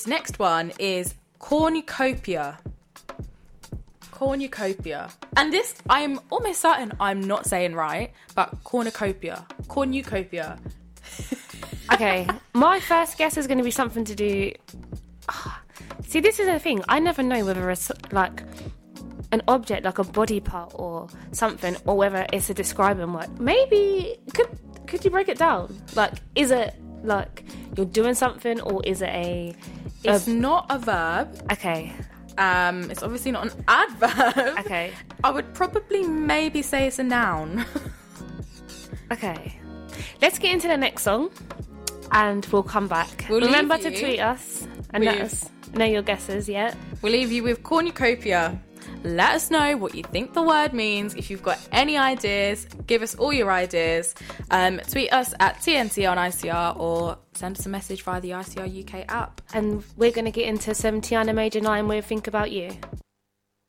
this next one is cornucopia. Cornucopia. And this, I'm almost certain I'm not saying right, but cornucopia. Cornucopia. Okay, my first guess is going to be something to do... See, this is the thing. I never know whether it's like an object, like a body part or something, or whether it's a describing word. Maybe, could you break it down? Like, is it like you're doing something, or is it a... It's not a verb. Okay. It's obviously not an adverb. Okay. I would probably maybe say it's a noun. Okay. Let's get into the next song and we'll come back. We'll Remember leave to you tweet us and let us know your guesses, yeah? We'll leave you with cornucopia. Let us know what you think the word means. If you've got any ideas, give us all your ideas. Tweet us at TNT on ICR or send us a message via the ICR UK app. And we're going to get into 70 Major 9 with Think About You.